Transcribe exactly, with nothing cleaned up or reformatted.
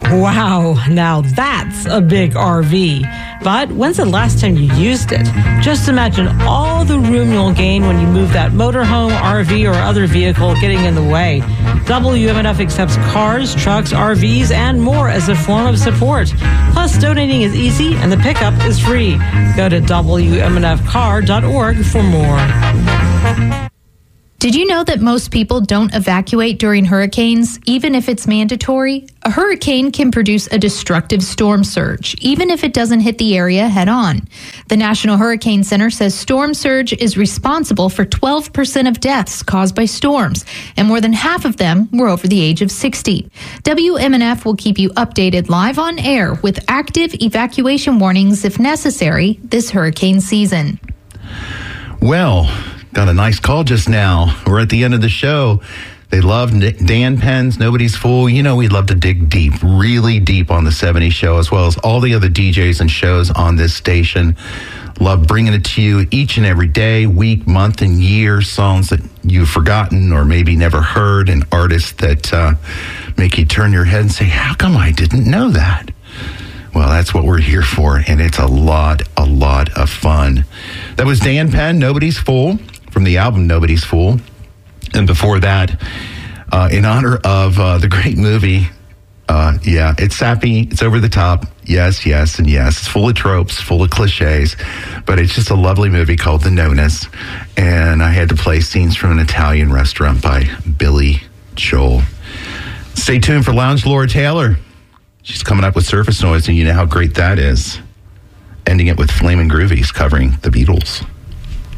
Wow, now that's a big R V. But when's the last time you used it? Just imagine all the room you'll gain when you move that motorhome, R V, or other vehicle getting in the way. W M N F accepts cars, trucks, R Vs, and more as a form of support. Plus, donating is easy and the pickup is free. Go to W M N F car dot org for more. Did you know that most people don't evacuate during hurricanes, even if it's mandatory? A hurricane can produce a destructive storm surge, even if it doesn't hit the area head on. The National Hurricane Center says storm surge is responsible for twelve percent of deaths caused by storms, and more than half of them were over the age of sixty. W M N F will keep you updated live on air with active evacuation warnings if necessary this hurricane season. Well, got a nice call just now. We're at the end of the show. They love Dan Penn's Nobody's Fool. You know, we love to dig deep, really deep on the seventies show, as well as all the other D Js and shows on this station. Love bringing it to you each and every day, week, month, and year. Songs that you've forgotten or maybe never heard, and artists that uh, make you turn your head and say, how come I didn't know that? Well, that's what we're here for, and it's a lot, a lot of fun. That was Dan Penn, Nobody's Fool, from the album Nobody's Fool. And before that, uh, in honor of uh, the great movie, uh, yeah, it's sappy, it's over the top, yes, yes, and yes. It's full of tropes, full of cliches, but it's just a lovely movie called The Nonas. And I had to play Scenes from an Italian Restaurant by Billy Joel. Stay tuned for Lounge Laura Taylor. She's coming up with Surface Noise, and you know how great that is. Ending it with Flamin' Groovies covering the Beatles.